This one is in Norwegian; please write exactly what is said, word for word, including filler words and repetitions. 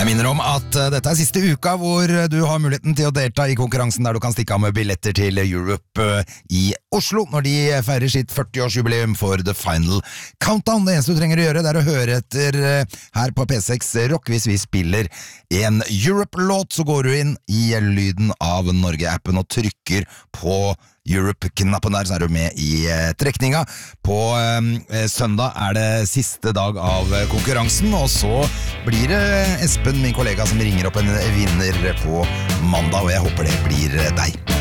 Jeg minner om at uh, dette er siste uka hvor uh, du har muligheten til å delta i konkurransen der du kan stikke av med billetter til Europe uh, i Oslo når de feirer sitt førti-årsjubileum for The Final Countdown. Det eneste du trenger å gjøre det er å høre etter uh, her på P seks Rock. Hvis vi spiller en Europe-låt så går du inn i Lyden av Norge-appen og trykker på Europe-knappen der, så er du med i eh, trekninga. På eh, søndag er det siste dag av eh, konkurransen, og så blir det Espen, min kollega, som ringer opp en vinner på mandag, og jeg håper det blir eh, deg.